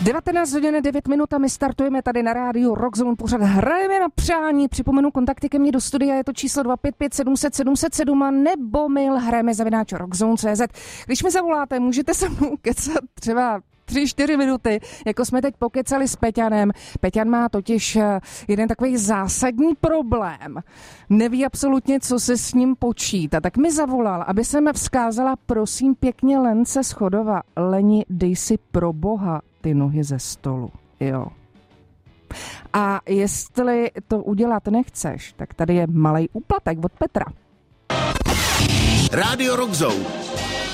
19 hodin 9 minut a my startujeme tady na rádiu Rockzone, pořád hrajeme na přání. Připomenu kontakty ke mně do studia, je to číslo 255 700 707 a nebo mail hrajeme @rockzone.cz. Když mi zavoláte, můžete se mnou kecat třeba 3-4 minuty, jako jsme teď pokecali s Peťanem. Peťan má totiž jeden takový zásadní problém. Neví absolutně, co se s ním počítá. Tak mi zavolal, aby jsem vzkázala, prosím pěkně, Lence Schodova, Leni, dej si pro boha ty nohy ze stolu. Jo. A jestli to udělat nechceš, tak tady je malej úplatek od Petra. Rádio Rockzone.